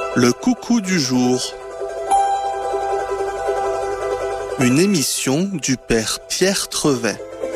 Le coucou du jour. Une émission du Père Pierre Trevet.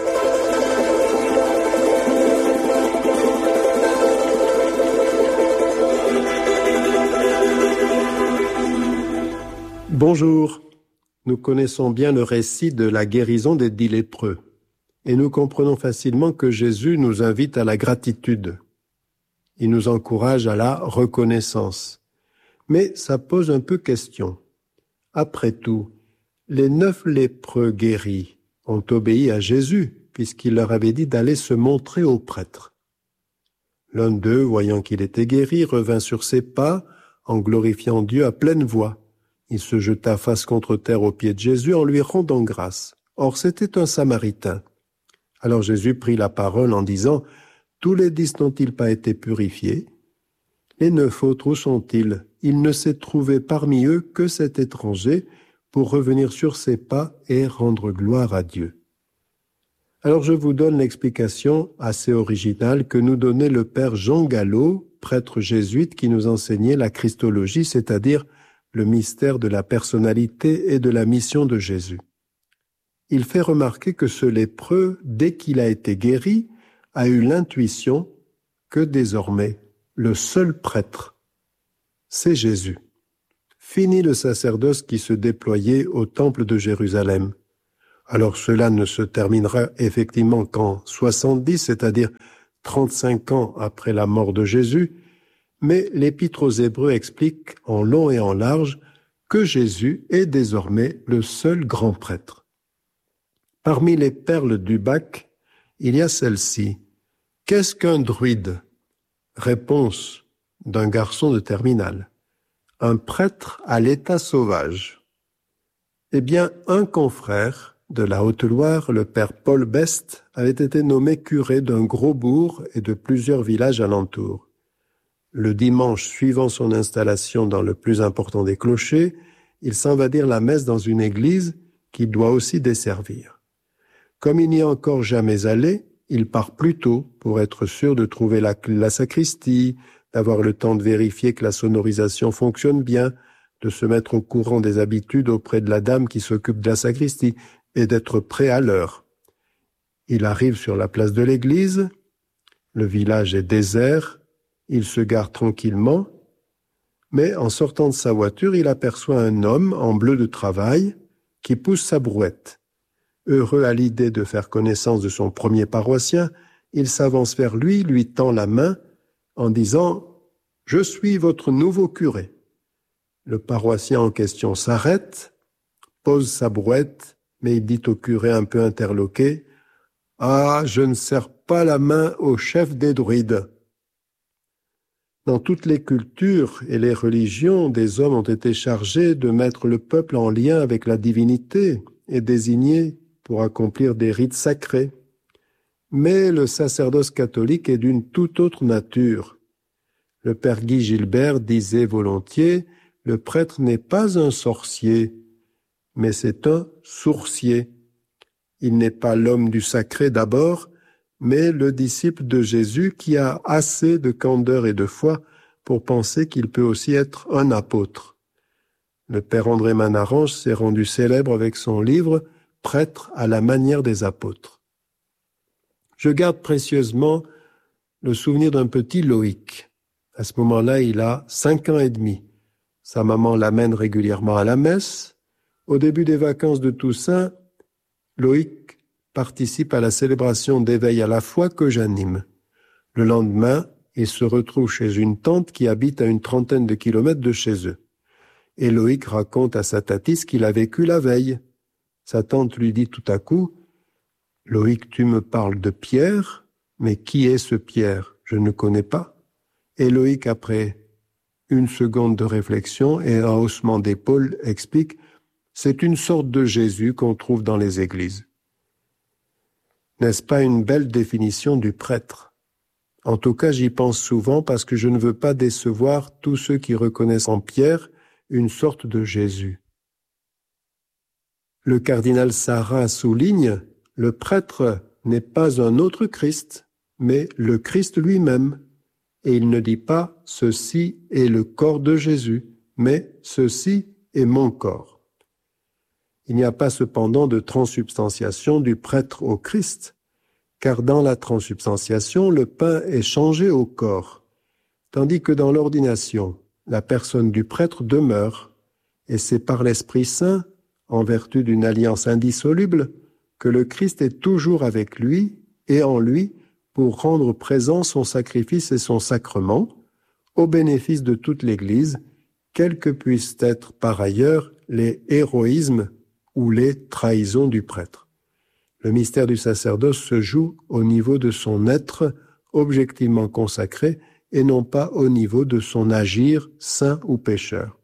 Bonjour, nous connaissons bien le récit de la guérison des 10 lépreux et nous comprenons facilement que Jésus nous invite à la gratitude. Il nous encourage à la reconnaissance. Mais ça pose un peu question. Après tout, les 9 lépreux guéris ont obéi à Jésus puisqu'il leur avait dit d'aller se montrer aux prêtres. L'un d'eux, voyant qu'il était guéri, revint sur ses pas en glorifiant Dieu à pleine voix. Il se jeta face contre terre aux pieds de Jésus en lui rendant grâce. Or, c'était un Samaritain. Alors Jésus prit la parole en disant « Tous les 10 n'ont-ils pas été purifiés ? Les 9 autres, où sont-ils ? Il ne s'est trouvé parmi eux que cet étranger pour revenir sur ses pas et rendre gloire à Dieu. » Alors je vous donne l'explication assez originale que nous donnait le père Jean Gallo, prêtre jésuite qui nous enseignait la Christologie, c'est-à-dire le mystère de la personnalité et de la mission de Jésus. Il fait remarquer que ce lépreux, dès qu'il a été guéri, a eu l'intuition que désormais, le seul prêtre, c'est Jésus. Fini le sacerdoce qui se déployait au temple de Jérusalem. Alors cela ne se terminera effectivement qu'en 70, c'est-à-dire 35 ans après la mort de Jésus, mais l'Épître aux Hébreux explique en long et en large que Jésus est désormais le seul grand prêtre. Parmi les perles du bac, il y a celle-ci. Qu'est-ce qu'un druide ? Réponse d'un garçon de terminale. Un prêtre à l'état sauvage. Eh bien, un confrère de la Haute-Loire, le père Paul Best, avait été nommé curé d'un gros bourg et de plusieurs villages alentours. Le dimanche suivant son installation dans le plus important des clochers, il s'en va dire la messe dans une église qu'il doit aussi desservir. Comme il n'y est encore jamais allé, il part plus tôt pour être sûr de trouver la sacristie, d'avoir le temps de vérifier que la sonorisation fonctionne bien, de se mettre au courant des habitudes auprès de la dame qui s'occupe de la sacristie et d'être prêt à l'heure. Il arrive sur la place de l'église, le village est désert, il se gare tranquillement, mais en sortant de sa voiture, il aperçoit un homme en bleu de travail qui pousse sa brouette. Heureux à l'idée de faire connaissance de son premier paroissien, il s'avance vers lui, lui tend la main en disant « Je suis votre nouveau curé ». Le paroissien en question s'arrête, pose sa brouette, mais il dit au curé un peu interloqué « Ah, je ne serre pas la main au chef des druides ». Dans toutes les cultures et les religions, des hommes ont été chargés de mettre le peuple en lien avec la divinité et désignés pour accomplir des rites sacrés. Mais le sacerdoce catholique est d'une toute autre nature. Le père Guy Gilbert disait volontiers « Le prêtre n'est pas un sorcier, mais c'est un sourcier. Il n'est pas l'homme du sacré d'abord, mais le disciple de Jésus qui a assez de candeur et de foi pour penser qu'il peut aussi être un apôtre. » Le père André Manarange s'est rendu célèbre avec son livre « Prêtre à la manière des apôtres ». Je garde précieusement le souvenir d'un petit Loïc. À ce moment-là, il a 5 ans et demi. Sa maman l'amène régulièrement à la messe. Au début des vacances de Toussaint, Loïc participe à la célébration d'éveil à la foi que j'anime. Le lendemain, il se retrouve chez une tante qui habite à une 30aine de kilomètres de chez eux. Et Loïc raconte à sa tatie ce qu'il a vécu la veille. Sa tante lui dit tout à coup « Loïc, tu me parles de Pierre, mais qui est ce Pierre ? Je ne connais pas. » Et Loïc, après une seconde de réflexion et un haussement d'épaule, explique « C'est une sorte de Jésus qu'on trouve dans les églises. » N'est-ce pas une belle définition du prêtre ? En tout cas, j'y pense souvent parce que je ne veux pas décevoir tous ceux qui reconnaissent en Pierre une sorte de Jésus. Le cardinal Sarrat souligne « Le prêtre n'est pas un autre Christ, mais le Christ lui-même. Et il ne dit pas « ceci est le corps de Jésus », mais « ceci est mon corps ». Il n'y a pas cependant de transsubstantiation du prêtre au Christ, car dans la transsubstantiation, le pain est changé au corps, tandis que dans l'ordination, la personne du prêtre demeure, et c'est par l'Esprit Saint, en vertu d'une alliance indissoluble, que le Christ est toujours avec lui et en lui pour rendre présent son sacrifice et son sacrement, au bénéfice de toute l'Église, quels que puissent être par ailleurs les héroïsmes ou les trahisons du prêtre. Le mystère du sacerdoce se joue au niveau de son être objectivement consacré et non pas au niveau de son agir saint ou pécheur.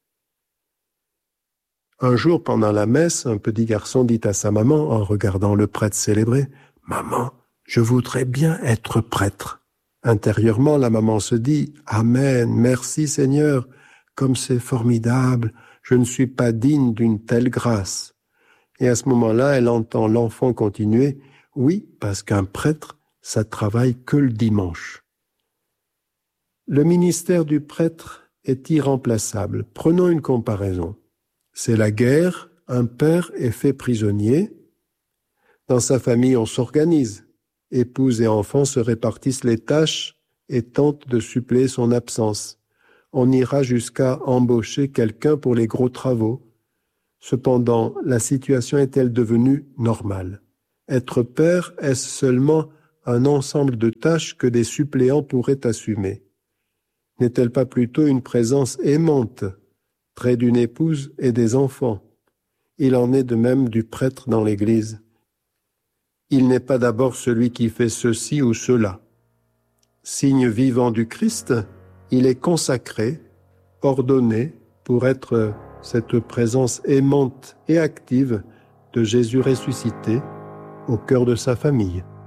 Un jour, pendant la messe, un petit garçon dit à sa maman, en regardant le prêtre célébrer, « Maman, je voudrais bien être prêtre. » Intérieurement, la maman se dit, « Amen, merci Seigneur, comme c'est formidable, je ne suis pas digne d'une telle grâce. » Et à ce moment-là, elle entend l'enfant continuer, « Oui, parce qu'un prêtre, ça travaille que le dimanche. » Le ministère du prêtre est irremplaçable. Prenons une comparaison. C'est la guerre, un père est fait prisonnier. Dans sa famille, on s'organise. Épouse et enfants se répartissent les tâches et tentent de suppléer son absence. On ira jusqu'à embaucher quelqu'un pour les gros travaux. Cependant, la situation est-elle devenue normale? Être père, est-ce seulement un ensemble de tâches que des suppléants pourraient assumer? N'est-elle pas plutôt une présence aimante près d'une épouse et des enfants? Il en est de même du prêtre dans l'Église. Il n'est pas d'abord celui qui fait ceci ou cela. Signe vivant du Christ, il est consacré, ordonné pour être cette présence aimante et active de Jésus ressuscité au cœur de sa famille.